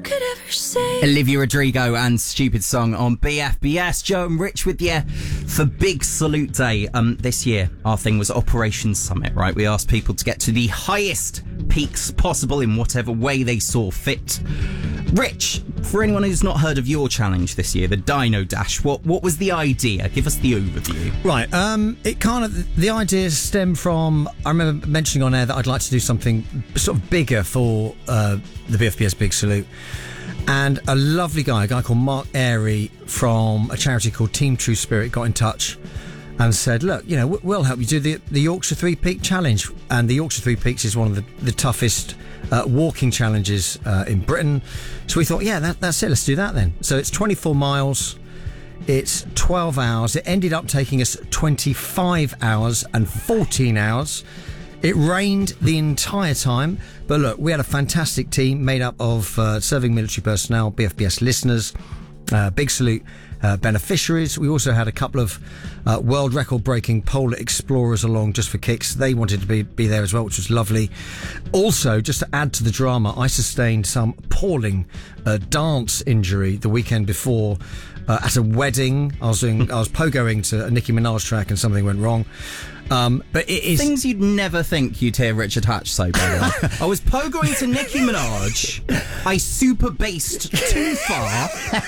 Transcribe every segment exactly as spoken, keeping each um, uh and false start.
could ever say. Olivia Rodrigo and Stupid Song on B F B S. Joe and Rich with you for Big Salute Day. Um, this year, our thing was Operation Summit, right? We asked people to get to the highest peaks possible in whatever way they saw fit. Rich, for anyone who's not heard of your challenge this year, the Dino Dash, what what was the idea? Give us the overview. Right, um, it kind of, the idea stemmed from, I remember mentioning on air that I'd like to do something sort of bigger for uh, the B F B S Big Salute. And a lovely guy, a guy called Mark Airy from a charity called Team True Spirit, got in touch and said, look, you know, we'll help you do the, the Yorkshire Three Peak Challenge. And the Yorkshire Three Peaks is one of the, the toughest uh, walking challenges uh, in Britain. So we thought, yeah, that, that's it, let's do that then. So it's twenty-four miles, it's twelve hours. It ended up taking us twenty-five hours and fourteen hours. It rained the entire time, but look, we had a fantastic team made up of uh, serving military personnel, B F B S listeners, uh, Big Salute uh, beneficiaries. We also had a couple of uh, world record breaking polar explorers along just for kicks. They wanted to be, be there as well, which was lovely. Also, just to add to the drama, I sustained some appalling uh, dance injury the weekend before. Uh, at a wedding, I was doing, I was pogoing to a Nicki Minaj track and something went wrong. Um, but it is things you'd never think you'd hear Richard Hatch say. By the way, I was pogoing to Nicki Minaj. I super bassed too far.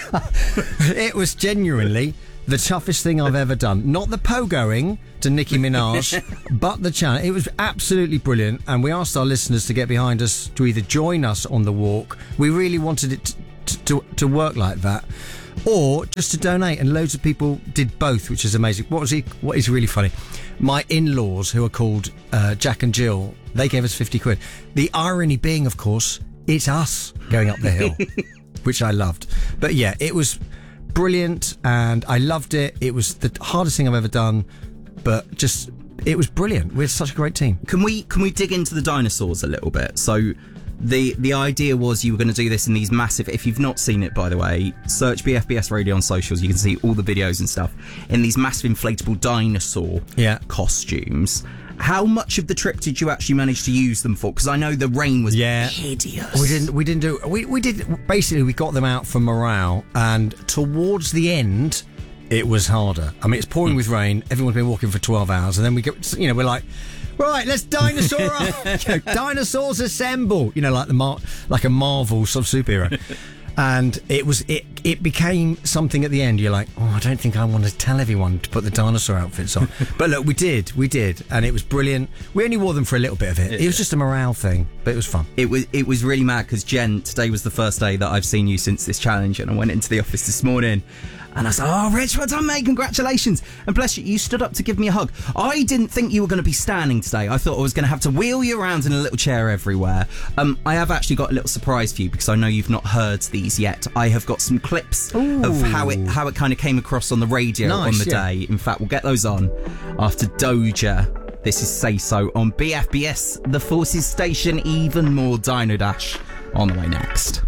It was genuinely the toughest thing I've ever done. Not the pogoing to Nicki Minaj, but the challenge. It was absolutely brilliant, and we asked our listeners to get behind us to either join us on the walk. We really wanted it to to, to work like that. Or just to donate, and loads of people did both, which is amazing. What was he? What is really funny? My in-laws, who are called uh, Jack and Jill, they gave us fifty quid. The irony being, of course, it's us going up the hill, which I loved. But yeah, it was brilliant, and I loved it. It was the hardest thing I've ever done, but just it was brilliant. We're such a great team. Can we can we dig into the dinosaurs a little bit? So. The the idea was you were going to do this in these massive, if you've not seen it, by the way, search B F B S Radio on socials, you can see all the videos and stuff, in these massive inflatable dinosaur yeah. costumes. How much of the trip did you actually manage to use them for? Because I know the rain was yeah. hideous. We didn't we didn't do we, we did basically we got them out for morale, and towards the end it was harder. I mean, it's pouring mm. with rain, everyone's been walking for twelve hours, and then we get, you know, we're like, right, let's dinosaur up. You know, dinosaurs assemble. You know, like the Mar- like a Marvel sort of superhero. And it was it it became something at the end. You're like, oh, I don't think I want to tell everyone to put the dinosaur outfits on. But look, we did, we did, and it was brilliant. We only wore them for a little bit of it. It was just a morale thing, but it was fun. It was it was really mad because Jen, today was the first day that I've seen you since this challenge, and I went into the office this morning. And I said, oh, Rich, well done, mate, congratulations. And bless you, you stood up to give me a hug. I didn't think you were going to be standing today. I thought I was going to have to wheel you around in a little chair everywhere. Um, I have actually got a little surprise for you because I know you've not heard these yet. I have got some clips Ooh. of how it how it kind of came across on the radio nice, on the yeah. day. In fact, we'll get those on after Doja. This is Say So on B F B S, the Forces Station. Even more Dino Dash on the way next.